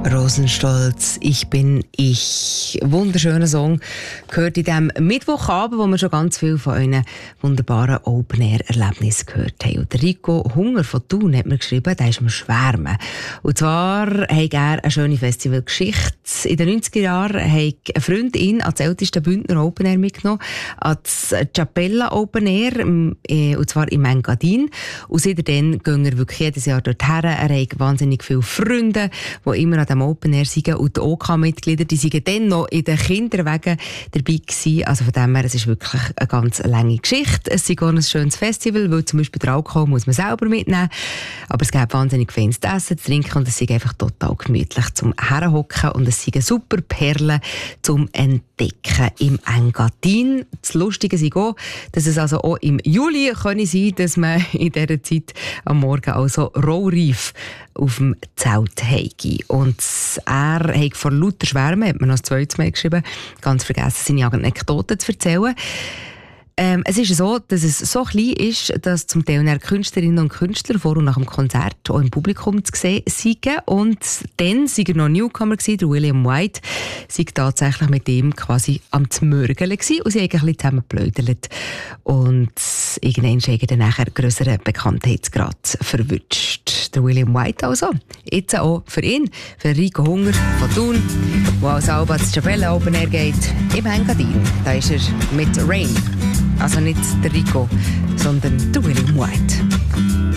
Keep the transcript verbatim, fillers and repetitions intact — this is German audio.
Rosenstolz, ich bin ich. Wunderschöner Song gehört in diesem Mittwochabend, wo wir schon ganz viel von euren wunderbaren Open-Air-Erlebnissen gehört haben. Und der Rico Hunger von Thun hat mir geschrieben, der ist am Schwärmen. Und zwar hat er eine schöne Festivalgeschichte. In den neunziger Jahren hat eine Freundin ans älteste Bündner Open-Air mitgenommen, ans Chapella Open-Air, und zwar in Engadin. Und seitdem gehen wir wirklich jedes Jahr dorthin. Er hat wahnsinnig viele Freunde, die immer an dem Open Air sind, und die OK-Mitglieder, die sind dann noch in den Kinderwegen dabei gewesen. Also von dem her, es ist wirklich eine ganz lange Geschichte. Es ist auch ein schönes Festival, weil zum Beispiel der Alkohol muss man selber mitnehmen. Aber es gibt wahnsinnig feines Essen, zu trinken, und es ist einfach total gemütlich zum Herhocken, und es sind super Perlen zum Entdecken im Engadin. Das Lustige ist auch, dass es also auch im Juli können sein, dass man in dieser Zeit am Morgen also rohreif auf dem Zelt hege. Und er hat vor lauter Schwärmen, hat mir noch das zweite Mal geschrieben, ganz vergessen, seine Anekdoten zu erzählen. Ähm, es ist so, dass es so klein ist, dass zum Teil Künstlerinnen und Künstler vor und nach dem Konzert auch im Publikum zu sehen sind. Und dann war er noch Newcomer gewesen, der William White, war tatsächlich mit ihm quasi am Zmörgeln gewesen, und sie haben ein bisschen zusammen geplaudert. Und irgendwann hat er dann nachher grösseren Bekanntheitsgrad verwünscht. Der William White also. Jetzt auch für ihn, für Rico Hunger von Thun, der als Alba das Chapella Open Air geht, im Engadin. Da ist er mit Rain. Also nicht der Rico, sondern der William White.